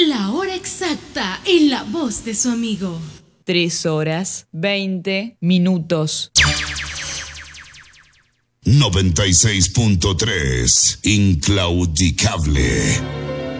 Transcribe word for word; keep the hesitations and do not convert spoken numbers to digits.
La hora exacta en la voz de su amigo. Tres horas, veinte minutos. noventa y seis punto tres Inclaudicable.